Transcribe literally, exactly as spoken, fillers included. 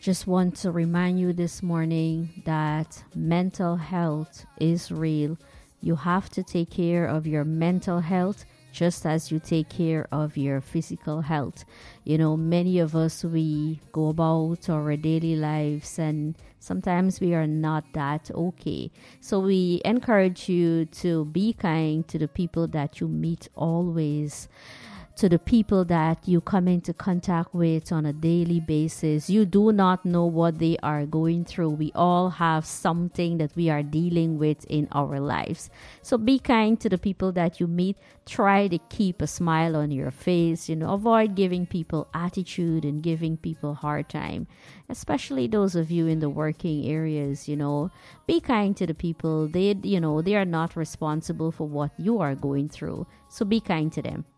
Just want to remind you this morning that mental health is real. You have to take care of your mental health just as you take care of your physical health. You know, many of us, we go about our daily lives and sometimes we are not that okay. So we encourage you to be kind to the people that you meet always, to the people that you come into contact with on a daily basis. You do not know what they are going through. We all have something that we are dealing with in our lives. So be kind to the people that you meet. Try to keep a smile on your face. You know, avoid giving people attitude and giving people hard time, especially those of you in the working areas. You know, be kind to the people. They, you know, they are not responsible for what you are going through. So be kind to them.